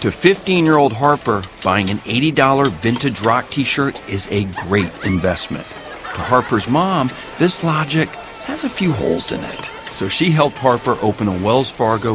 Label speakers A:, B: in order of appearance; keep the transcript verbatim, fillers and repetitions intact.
A: To fifteen-year-old Harper, buying an eighty dollars vintage rock t-shirt is a great investment. To Harper's mom, this logic has a few holes in it. So she helped Harper open a Wells Fargo